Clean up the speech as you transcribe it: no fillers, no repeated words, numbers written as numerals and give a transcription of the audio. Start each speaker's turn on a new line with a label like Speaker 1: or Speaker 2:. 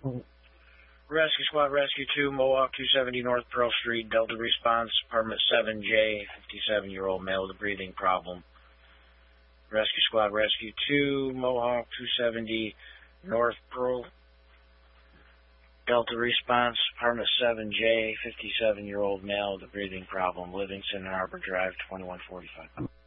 Speaker 1: Rescue Squad, Rescue 2, Mohawk 270 North Pearl Street, Delta Response, Apartment 7J, 57-year-old male with a breathing problem. Rescue Squad, Rescue 2, Mohawk 270 North Pearl, Delta Response, Apartment 7J, 57-year-old male with a breathing problem, Livingston and Arbor Drive, 2145.